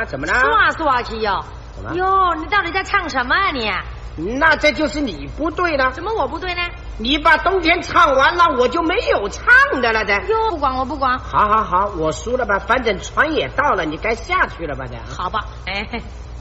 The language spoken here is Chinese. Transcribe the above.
了？怎么了？ 刷去哟！哟，你到底在唱什么啊你？ 那这就是你不对了。 怎么我不对呢？ 你把冬天唱完了，我就没有唱的了的。 哟，不管我不管。 好，我输了吧，反正船也到了，你该下去了吧的。 好吧，哎。